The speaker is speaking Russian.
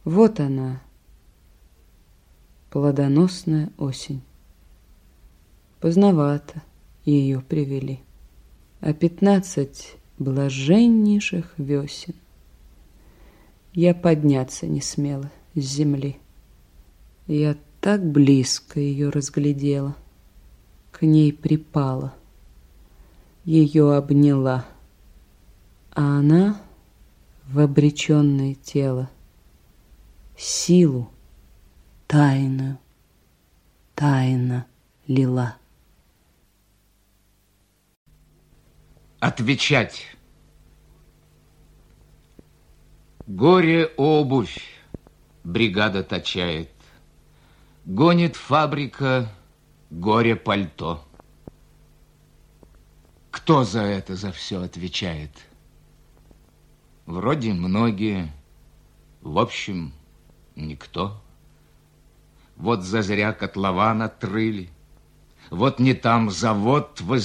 Вот она, плодоносная осень. Поздновато ее привели, а 15 блаженнейших весен я подняться не смела с земли. Я так близко ее разглядела, к ней припала, ее обняла, а она в обреченное тело силу тайную, тайно лила. Отвечать. Горе обувь бригада точает, гонит фабрика горе пальто. Кто за это, за все отвечает? Вроде многие, в общем, никто. Вот зазря котлован отрыли, вот не там завод